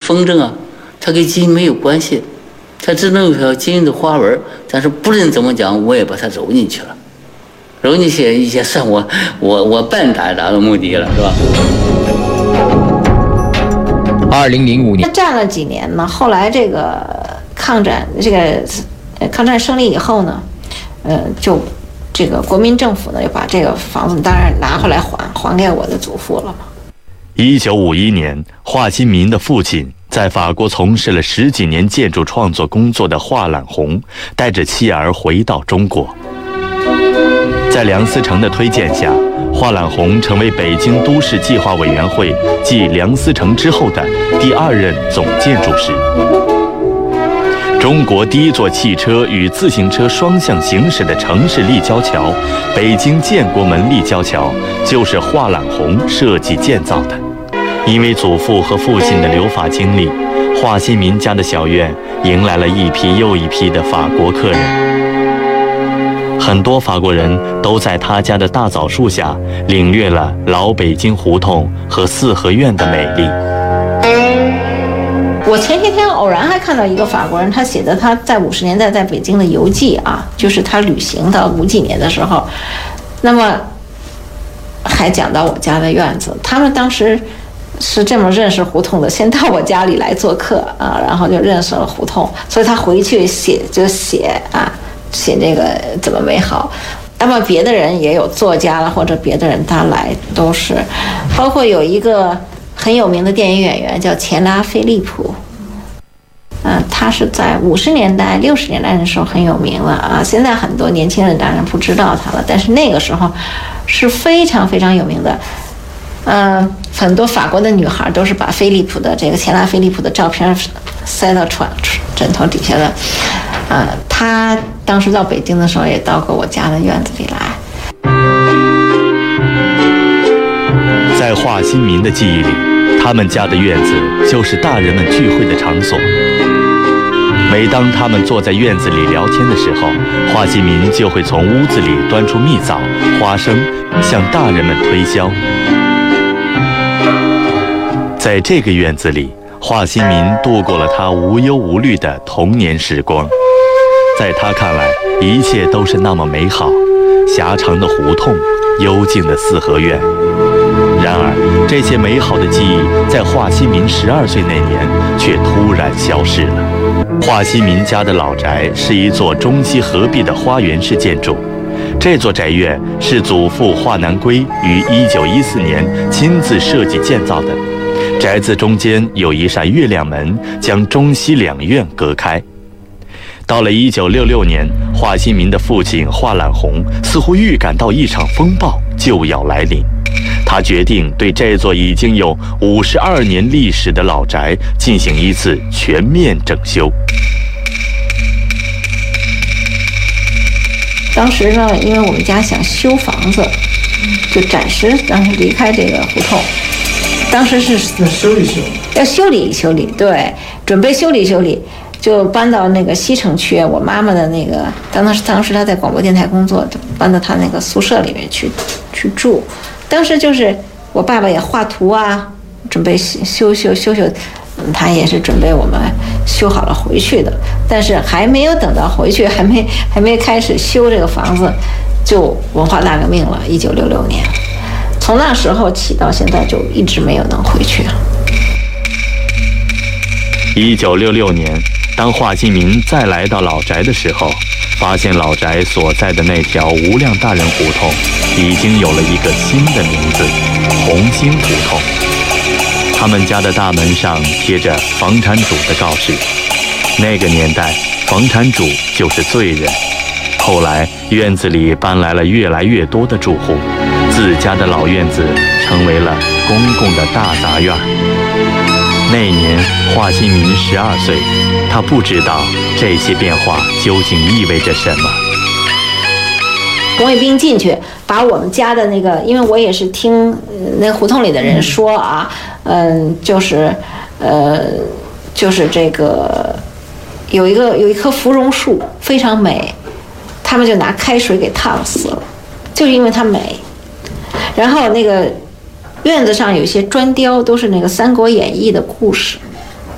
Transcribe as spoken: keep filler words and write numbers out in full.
风筝啊，它跟基因没有关系，它只能有条基因的花纹，但是不论怎么讲，我也把它揉进去了，揉进去也算我我我半达达的目的了，是吧？ 二零零五年战了几年呢？后来这个抗战，这个抗战胜利以后呢，呃，就这个国民政府呢，就把这个房子当然拿回来还还给我的祖父了嘛。 一九五一年，华新民的父亲在法国从事了十几年建筑创作工作的华览红，带着妻儿回到中国。在梁思成的推荐下，华览红成为北京都市计划委员会继梁思成之后的第二任总建筑师。中国第一座汽车与自行车双向行驶的城市立交桥——北京建国门立交桥，就是华览红设计建造的。因为祖父和父亲的留法经历，华新民家的小院迎来了一批又一批的法国客人。很多法国人都在他家的大枣树下领略了老北京胡同和四合院的美丽。 我前些天偶然还看到一个法国人，他写的他在五十年代在北京的游记啊，就是他旅行到五几年的时候，那么还讲到我家的院子，他们当时是这么认识胡同的，先到我家里来做客啊，然后就认识了胡同，所以他回去写就写啊。写这个怎么美好，那么别的人也有作家了，或者别的人他来都是，包括有一个很有名的电影演员叫钱拉菲利普，嗯、呃，他是在五十年代、六十年代的时候很有名了啊。现在很多年轻人当然不知道他了，但是那个时候是非常非常有名的。嗯、呃，很多法国的女孩都是把菲利普的这个钱拉菲利普的照片塞到床枕头底下的。呃，他当时到北京的时候也到过我家的院子里来。 在华新民的记忆里，他们家的院子就是大人们聚会的场所。每当他们坐在院子里聊天的时候，华新民就会从屋子里端出蜜枣、花生，向大人们推销。在这个院子里，华新民度过了他无忧无虑的童年时光。在他看来，一切都是那么美好，狭长的胡同，幽静的四合院。然而，这些美好的记忆在华新民十二岁那年却突然消失了。华新民家的老宅是一座中西合璧的花园式建筑，这座宅院是祖父华南圭于一九一四年亲自设计建造的。宅子中间有一扇月亮门，将中西两院隔开。到了一九六六年，华新民的父亲华览红似乎预感到一场风暴就要来临，他决定对这座已经有五十二年历史的老宅进行一次全面整修。 当时呢，因为我们家想修房子，就暂时当时离开这个胡同。当时是要修理修， 要修理修理，对，准备修理修理。就搬到那个西城区，我妈妈的那个，当时当时她在广播电台工作，搬到她那个宿舍里面去去住。当时就是我爸爸也画图啊，准备修修修修，嗯，他也是准备我们修好了回去的。但是还没有等到回去，还没还没开始修这个房子，就文化大革命了，一九六六年。从那时候起到现在就一直没有能回去。 一九六六年。当华新民再来到老宅的时候，发现老宅所在的那条无量大人胡同已经有了一个新的名字——红星胡同。他们家的大门上贴着房产主的告示。那个年代，房产主就是罪人。后来，院子里搬来了越来越多的住户，自家的老院子成为了公共的大杂院。那年，华新民十二岁，他不知道这些变化究竟意味着什么。 红卫兵进去，把我们家的那个，因为我也是听、呃、那胡同里的人说啊，嗯、呃，就是，呃，就是这个有一个有一棵芙蓉树非常美，他们就拿开水给烫死了，就是因为它美。然后那个院子上有一些砖雕，都是那个《三国演义》的故事。